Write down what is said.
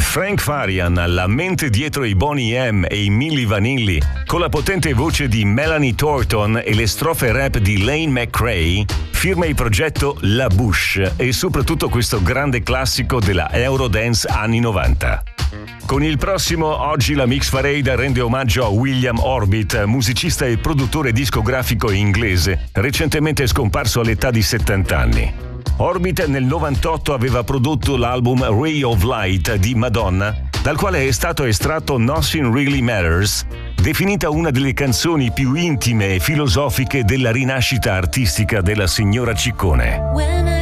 Frank Farian, la mente dietro i Boney M e i Milli Vanilli, con la potente voce di Melanie Thornton e le strofe rap di Lane McRae, firma il progetto La Bouche e soprattutto questo grande classico della Eurodance anni 90. Con il prossimo Oggi la Mix Parade rende omaggio a William Orbit, musicista e produttore discografico inglese, recentemente scomparso all'età di 70 anni. Orbit nel 98 aveva prodotto l'album Ray of Light di Madonna, dal quale è stato estratto Nothing Really Matters, definita una delle canzoni più intime e filosofiche della rinascita artistica della signora Ciccone.